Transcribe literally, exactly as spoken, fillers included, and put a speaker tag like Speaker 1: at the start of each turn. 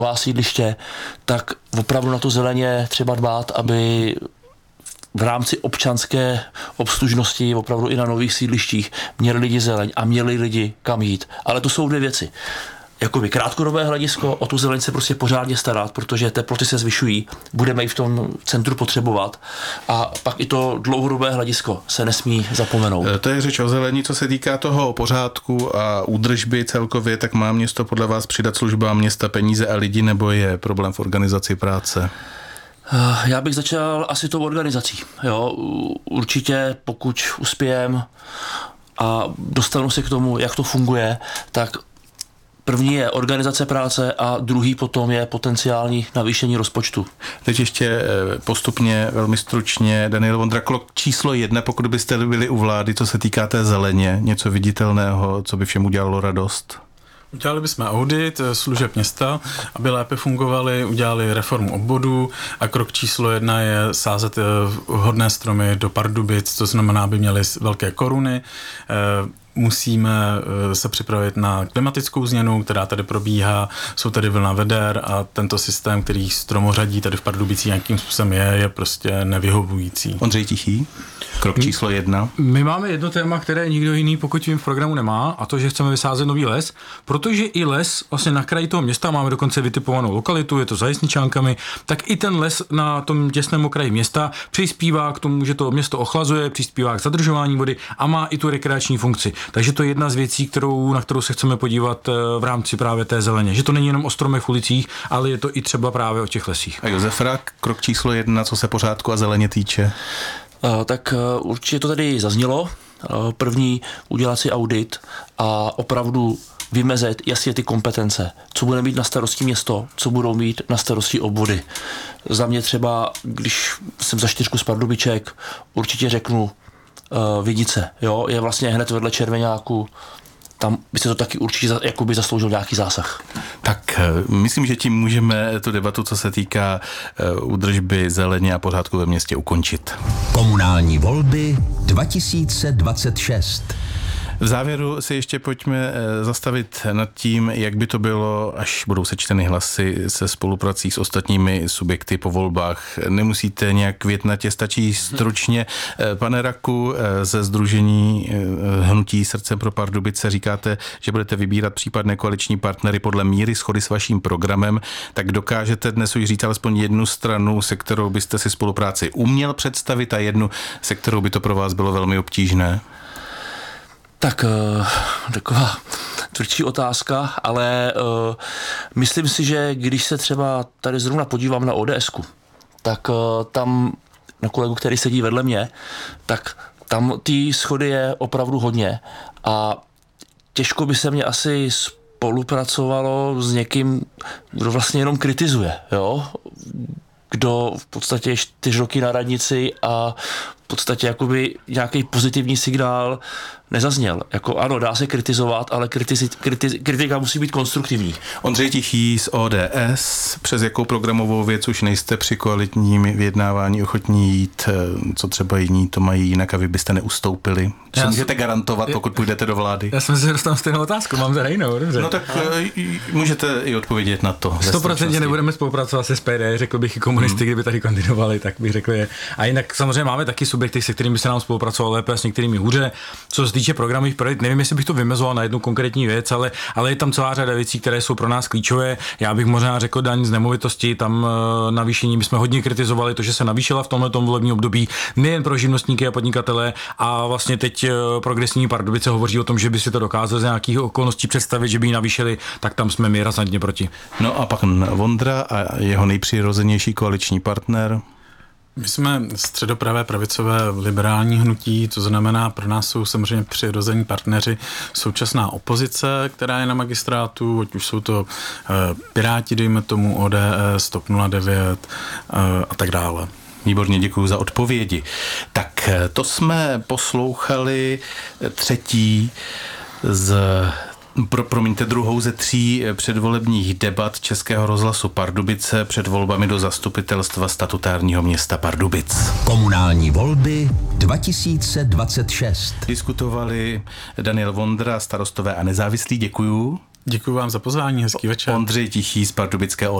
Speaker 1: nová sídliště, tak opravdu na to zeleně třeba dbát, aby v rámci občanské obslužnosti opravdu i na nových sídlištích měli lidi zeleň a měli lidi kam jít. Ale to jsou dvě věci. Jakoby krátkodobé hledisko, o tu zeleň se prostě pořádně starat, protože teploty se zvyšují, budeme ji v tom centru potřebovat, a pak i to dlouhodobé hledisko se nesmí zapomenout.
Speaker 2: To je řeč o zelení. Co se týká toho pořádku a údržby celkově, tak má město podle vás přidat službám města peníze a lidi, nebo je problém v organizaci práce?
Speaker 1: Já bych začal asi tou organizací. Jo, určitě pokud uspějem a dostanu se k tomu, jak to funguje, tak první je organizace práce a druhý potom je potenciální navýšení rozpočtu.
Speaker 2: Teď ještě postupně, velmi stručně, Daniel Vondra, krok číslo jedna, pokud byste byli u vlády, co se týká té zeleně, něco viditelného, co by všem udělalo radost?
Speaker 3: Udělali bychom audit služeb města, aby lépe fungovaly, udělali reformu obvodů a krok číslo jedna je sázet hodné stromy do Pardubic, to znamená, aby měly velké koruny. Musíme se připravit na klimatickou změnu, která tady probíhá, jsou tady vlna veder a tento systém, který stromořadí tady v Pardubicích nějakým způsobem je, je prostě nevyhovující.
Speaker 2: Ondřej Tichý, krok číslo jedna.
Speaker 4: My máme jedno téma, které nikdo jiný, pokud vím, v programu nemá, a to, že chceme vysázet nový les, protože i les vlastně na kraji toho města máme dokonce vytipovanou lokalitu, je to za Jesničánkami, tak i ten les na tom těsném okraji města přispívá k tomu, že to město ochlazuje, přispívá k zadržování vody a má i tu rekreační funkci. Takže to je jedna z věcí, kterou, na kterou se chceme podívat v rámci právě té zeleně. Že to není jenom o stromech v ulicích, ale je to i třeba právě o těch lesích.
Speaker 2: A Josef Rak, krok číslo jedna, co se pořádku a zeleně týče?
Speaker 1: Uh, tak uh, určitě to tady zaznělo. Uh, první, udělat si audit a opravdu vymezit jasně ty kompetence. Co bude mít na starosti město, co budou mít na starosti obvody. Za mě třeba, když jsem za čtyřku z Pardubiček, určitě řeknu Uh, Vidice, jo, je vlastně hned vedle Červeňáku, tam by se to taky určitě za, jakoby zasloužil nějaký zásah.
Speaker 2: Tak myslím, že tím můžeme tu debatu, co se týká uh, údržby zeleně a pořádku ve městě, ukončit.
Speaker 5: Komunální volby dva tisíce dvacet šest.
Speaker 2: V závěru si ještě pojďme zastavit nad tím, jak by to bylo, až budou sečteny hlasy se spoluprací s ostatními subjekty po volbách. Nemusíte nějak větnatě, stačí stručně. Pane Raku, ze Sdružení Hnutí Srdcem pro Pardubice říkáte, že budete vybírat případné koaliční partnery podle míry shody s vaším programem, tak dokážete dnes už říct alespoň jednu stranu, se kterou byste si spolupráci uměl představit, a jednu, se kterou by to pro vás bylo velmi obtížné?
Speaker 1: Tak taková tvrdší otázka, ale uh, myslím si, že když se třeba tady zrovna podívám na ODSku, tak uh, tam na kolegu, který sedí vedle mě, tak tam ty schody je opravdu hodně a těžko by se mě asi spolupracovalo s někým, kdo vlastně jenom kritizuje, jo? Kdo v podstatě čtyři roky na radnici a v podstatě jakoby nějaký pozitivní signál nezazněl. Jako ano, dá se kritizovat, ale kritizi, kritiz, kritika musí být konstruktivní.
Speaker 2: Ondřej Tichý z O D S, přes jakou programovou věc už nejste při koalitním vyjednávání ochotní jít, co třeba jiní to mají jinak a vy byste neustoupili? Co můžete garantovat, pokud půjdete do vlády?
Speaker 4: Já jsem si dostal stejnou otázku, mám za jinou, dobře.
Speaker 2: No tak ale můžete i odpovědět na to.
Speaker 4: sto procent nebudeme spolupracovat se S P D, řekl bych i komunisty, hmm. kdyby tady kandidovali, tak bych řekl je. A jinak samozřejmě máme taky subjekty, se kterými se nám spolupracovalo lépe, s některými hůře. Co se týče programových projektů, nevím, jestli bych to vymezoval na jednu konkrétní věc, ale, ale je tam celá řada věcí, které jsou pro nás klíčové. Já bych možná řekl daň z nemovitosti, tam uh, navýšení bychom hodně kritizovali, to, že se navýšila v tomhletom volebním období nejen pro živnostníky a podnikatele, a vlastně teď uh, progresivní Pardubice hovoří o tom, že by si to dokázal z nějakých okolností představit, že by ji navýšili, tak tam jsme my razantně proti.
Speaker 2: No a pak Vondra a jeho nejpřirozenější koaliční partner.
Speaker 3: My jsme středopravé pravicové liberální hnutí, to znamená, pro nás jsou samozřejmě přirození partneři současná opozice, která je na magistrátu, ať už jsou to uh, Piráti, dejme tomu, O D S, TOP nula devět uh, a tak dále.
Speaker 2: Výborně, děkuji za odpovědi. Tak to jsme poslouchali třetí z Pro, promiňte, druhou ze tří předvolebních debat Českého rozhlasu Pardubice před volbami do zastupitelstva statutárního města Pardubic.
Speaker 5: Komunální volby dva tisíce dvacet šest.
Speaker 2: Diskutovali Daniel Vondra, Starostové a nezávislí, děkuju.
Speaker 3: Děkuji vám za pozvání, hezký večer.
Speaker 2: Ondřej Tichý z pardubické